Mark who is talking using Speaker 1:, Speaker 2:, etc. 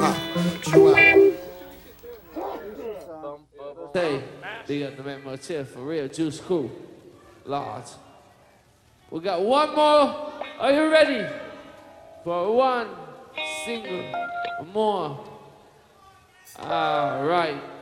Speaker 1: Hey, big up the man Motel for real, Juice Cool, Lord. We got one more. Are you ready for one single more? All right.